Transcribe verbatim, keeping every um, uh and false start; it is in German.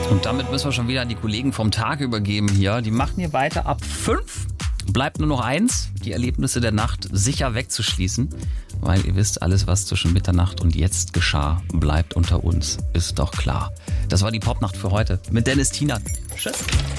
Und damit müssen wir schon wieder an die Kollegen vom Tag übergeben hier. Die machen hier weiter ab fünf. Bleibt nur noch eins, die Erlebnisse der Nacht sicher wegzuschließen. Weil ihr wisst, alles, was zwischen Mitternacht und jetzt geschah, bleibt unter uns. Ist doch klar. Das war die Popnacht für heute mit Dennis Tienert. Tschüss.